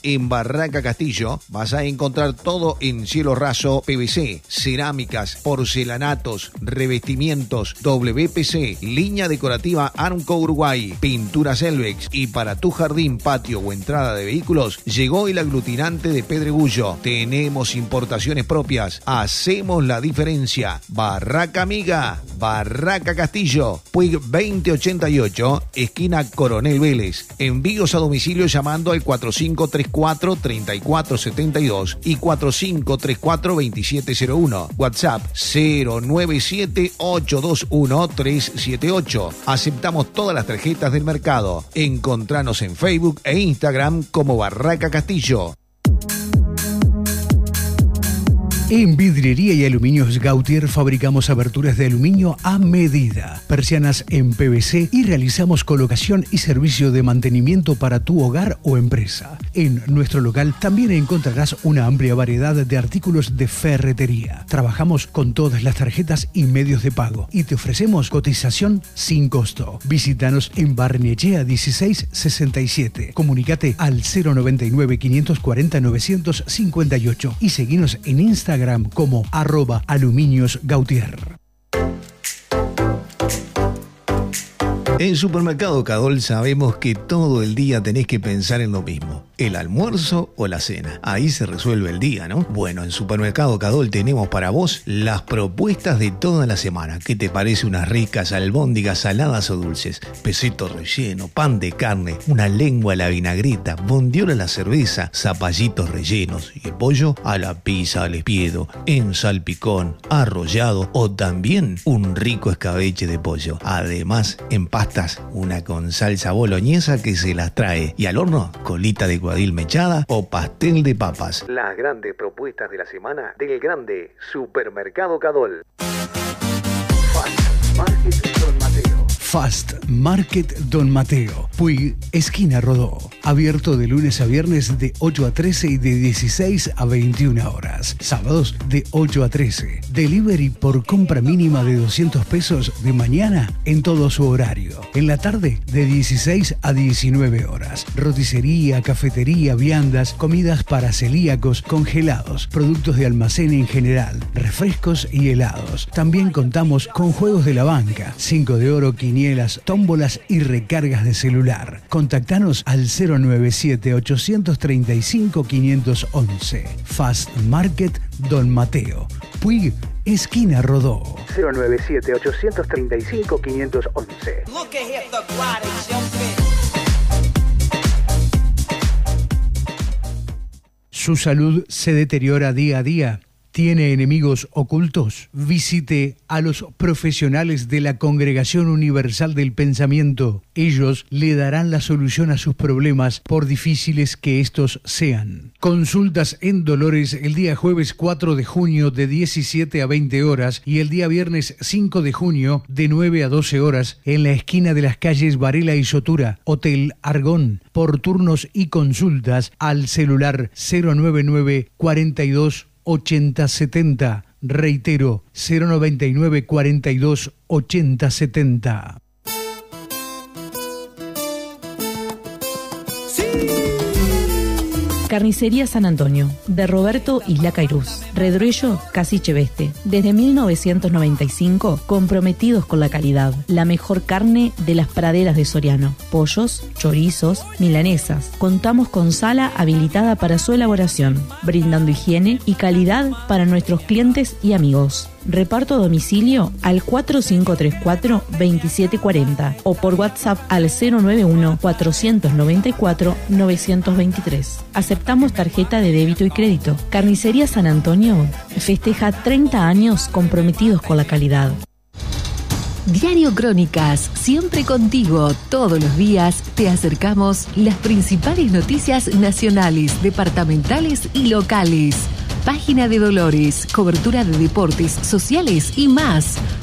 En Barraca Castillo vas a encontrar todo en cielo raso, PVC, cerámicas, porcelanatos, revestimientos, WPC, línea decorativa Armco Uruguay, pinturas Elvex, y para tu jardín, patio o entrada de vehículos llegó el aglutinante de Pedregullo. Tenemos importaciones propias, hacemos la diferencia. Barraca Amiga, Barraca Castillo, Puig 2088, esquina Coronel Vélez. Envíos a domicilio llamando al 4534-3472 y 4534-2701. WhatsApp 097-821-378. Aceptamos todas las tarjetas del mercado. Encontranos en Facebook e Instagram como Barraca Castillo. En Vidriería y Aluminios Gautier fabricamos aberturas de aluminio a medida, persianas en PVC y realizamos colocación y servicio de mantenimiento para tu hogar o empresa. En nuestro local también encontrarás una amplia variedad de artículos de ferretería. Trabajamos con todas las tarjetas y medios de pago y te ofrecemos cotización sin costo. Visítanos en Barnechea 1667. Comunícate al 099 540 958 y seguinos en Instagram como @aluminiosgautier. En Supermercado Cadol sabemos que todo el día tenés que pensar en lo mismo, el almuerzo o la cena. Ahí se resuelve el día, ¿no? Bueno, en Supermercado Cadol tenemos para vos las propuestas de toda la semana. ¿Qué te parece unas ricas albóndigas saladas o dulces? Pesito relleno, pan de carne, una lengua a la vinagreta, bondiola a la cerveza, zapallitos rellenos y el pollo a la pizza al espiedo, en salpicón, arrollado o también un rico escabeche de pollo. Además, en pastas, una con salsa boloñesa que se las trae, y al horno, colita de guadil mechada o pastel de papas. Las grandes propuestas de la semana del grande Supermercado Cadol. Fast Market Don Mateo, Puig, esquina Rodó. Abierto de lunes a viernes de 8 a 13 y de 16 a 21 horas. Sábados de 8 a 13. Delivery por compra mínima de 200 pesos de mañana en todo su horario. En la tarde de 16 a 19 horas. Roticería, cafetería, viandas, comidas para celíacos, congelados, productos de almacén en general, refrescos y helados. También contamos con juegos de la banca, 5 de oro, quinielas, tómbolas y recargas de celular. Contactanos al 097-835-511. Fast Market Don Mateo, Puig, esquina Rodó. 097-835-511. Su salud se deteriora día a día. ¿Tiene enemigos ocultos? Visite a los profesionales de la Congregación Universal del Pensamiento. Ellos le darán la solución a sus problemas, por difíciles que estos sean. Consultas en Dolores el día jueves 4 de junio de 17 a 20 horas y el día viernes 5 de junio de 9 a 12 horas en la esquina de las calles Varela y Sotura, Hotel Argón. Por turnos y consultas al celular 099 42 8070. Reitero, 099 42 8070. Carnicería San Antonio, de Roberto Isla Cairuz, Redruello, Casiche Veste. Desde 1995, comprometidos con la calidad. La mejor carne de las praderas de Soriano. Pollos, chorizos, milanesas. Contamos con sala habilitada para su elaboración, brindando higiene y calidad para nuestros clientes y amigos. Reparto a domicilio al 4534-2740 o por WhatsApp al 091-494-923. Aceptamos tarjeta de débito y crédito. Carnicería San Antonio festeja 30 años comprometidos con la calidad. Diario Crónicas, siempre contigo, todos los días te acercamos las principales noticias nacionales, departamentales y locales. Página de Dolores, cobertura de deportes, sociales y más.